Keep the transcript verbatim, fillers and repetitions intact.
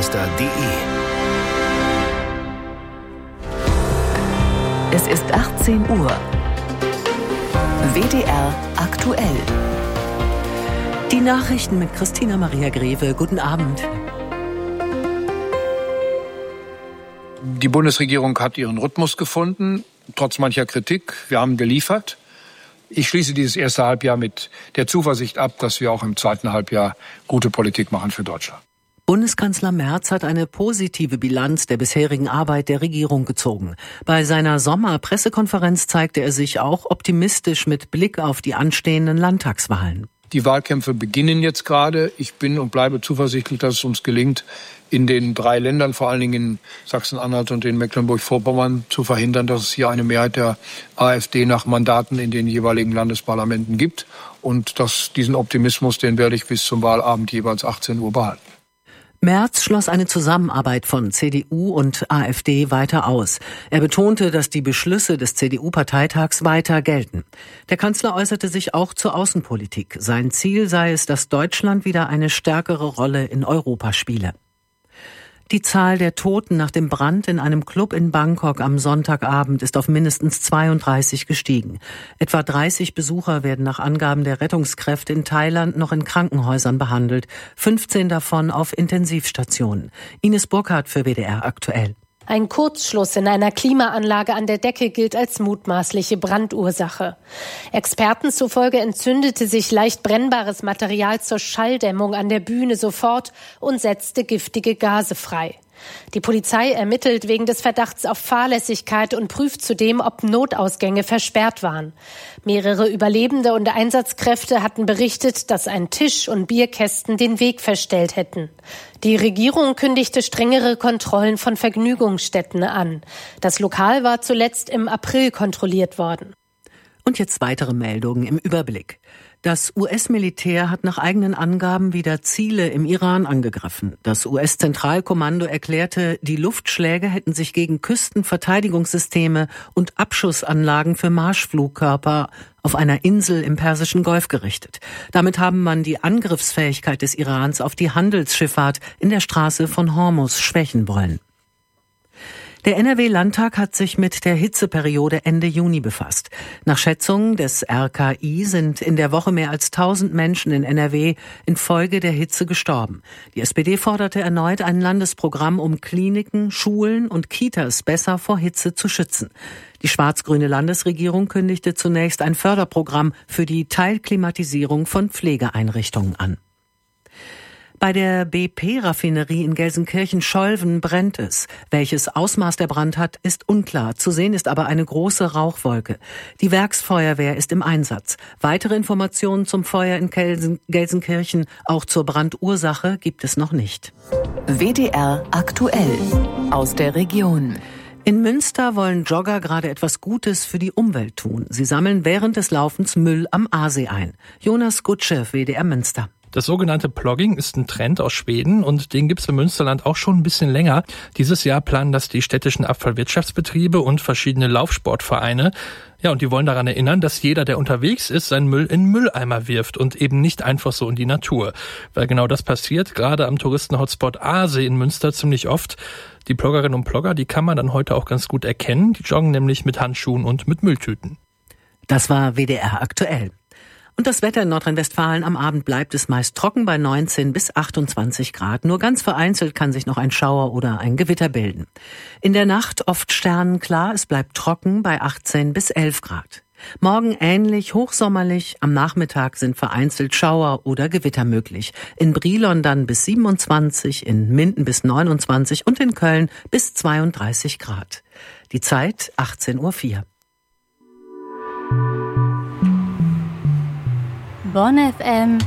Bürgermeister punkt de. Es ist achtzehn Uhr. W D R aktuell. Die Nachrichten mit Christina Maria Greve. Guten Abend. Die Bundesregierung hat ihren Rhythmus gefunden, trotz mancher Kritik. Wir haben geliefert. Ich schließe dieses erste Halbjahr mit der Zuversicht ab, dass wir auch im zweiten Halbjahr gute Politik machen für Deutschland. Bundeskanzler Merz hat eine positive Bilanz der bisherigen Arbeit der Regierung gezogen. Bei seiner Sommerpressekonferenz zeigte er sich auch optimistisch mit Blick auf die anstehenden Landtagswahlen. Die Wahlkämpfe beginnen jetzt gerade. Ich bin und bleibe zuversichtlich, dass es uns gelingt, in den drei Ländern, vor allen Dingen in Sachsen-Anhalt und in Mecklenburg-Vorpommern, zu verhindern, dass es hier eine Mehrheit der AfD nach Mandaten in den jeweiligen Landesparlamenten gibt. Und dass diesen Optimismus, den werde ich bis zum Wahlabend jeweils achtzehn Uhr behalten. Merz schloss eine Zusammenarbeit von C D U und AfD weiter aus. Er betonte, dass die Beschlüsse des C D U-Parteitags weiter gelten. Der Kanzler äußerte sich auch zur Außenpolitik. Sein Ziel sei es, dass Deutschland wieder eine stärkere Rolle in Europa spiele. Die Zahl der Toten nach dem Brand in einem Club in Bangkok am Sonntagabend ist auf mindestens zweiunddreißig gestiegen. Etwa dreißig Besucher werden nach Angaben der Rettungskräfte in Thailand noch in Krankenhäusern behandelt, fünfzehn davon auf Intensivstationen. Ines Burkhardt für W D R aktuell. Ein Kurzschluss in einer Klimaanlage an der Decke gilt als mutmaßliche Brandursache. Experten zufolge entzündete sich leicht brennbares Material zur Schalldämmung an der Bühne sofort und setzte giftige Gase frei. Die Polizei ermittelt wegen des Verdachts auf Fahrlässigkeit und prüft zudem, ob Notausgänge versperrt waren. Mehrere Überlebende und Einsatzkräfte hatten berichtet, dass ein Tisch und Bierkästen den Weg verstellt hätten. Die Regierung kündigte strengere Kontrollen von Vergnügungsstätten an. Das Lokal war zuletzt im April kontrolliert worden. Und jetzt weitere Meldungen im Überblick. Das U S-Militär hat nach eigenen Angaben wieder Ziele im Iran angegriffen. Das U S-Zentralkommando erklärte, die Luftschläge hätten sich gegen Küstenverteidigungssysteme und Abschussanlagen für Marschflugkörper auf einer Insel im Persischen Golf gerichtet. Damit habe man die Angriffsfähigkeit des Irans auf die Handelsschifffahrt in der Straße von Hormuz schwächen wollen. Der N R W-Landtag hat sich mit der Hitzeperiode Ende Juni befasst. Nach Schätzungen des R K I sind in der Woche mehr als tausend Menschen in N R W infolge der Hitze gestorben. Die S P D forderte erneut ein Landesprogramm, um Kliniken, Schulen und Kitas besser vor Hitze zu schützen. Die schwarz-grüne Landesregierung kündigte zunächst ein Förderprogramm für die Teilklimatisierung von Pflegeeinrichtungen an. Bei der B P-Raffinerie in Gelsenkirchen-Scholven brennt es. Welches Ausmaß der Brand hat, ist unklar. Zu sehen ist aber eine große Rauchwolke. Die Werksfeuerwehr ist im Einsatz. Weitere Informationen zum Feuer in Gelsen- Gelsenkirchen, auch zur Brandursache, gibt es noch nicht. W D R aktuell aus der Region. In Münster wollen Jogger gerade etwas Gutes für die Umwelt tun. Sie sammeln während des Laufens Müll am Aasee ein. Jonas Gutsche, W D R Münster. Das sogenannte Plogging ist ein Trend aus Schweden und den gibt's im Münsterland auch schon ein bisschen länger. Dieses Jahr planen das die städtischen Abfallwirtschaftsbetriebe und verschiedene Laufsportvereine. Ja, und die wollen daran erinnern, dass jeder, der unterwegs ist, seinen Müll in Mülleimer wirft und eben nicht einfach so in die Natur. Weil genau das passiert gerade am Touristen-Hotspot Aasee in Münster ziemlich oft. Die Ploggerinnen und Plogger, die kann man dann heute auch ganz gut erkennen. Die joggen nämlich mit Handschuhen und mit Mülltüten. Das war W D R aktuell. Und das Wetter in Nordrhein-Westfalen: am Abend bleibt es meist trocken bei neunzehn bis achtundzwanzig Grad. Nur ganz vereinzelt kann sich noch ein Schauer oder ein Gewitter bilden. In der Nacht oft sternenklar, es bleibt trocken bei achtzehn bis elf Grad. Morgen ähnlich hochsommerlich, am Nachmittag sind vereinzelt Schauer oder Gewitter möglich. In Brilon dann bis siebenundzwanzig, in Minden bis neunundzwanzig und in Köln bis zweiunddreißig Grad. Die Zeit achtzehn Uhr vier. Bonn F M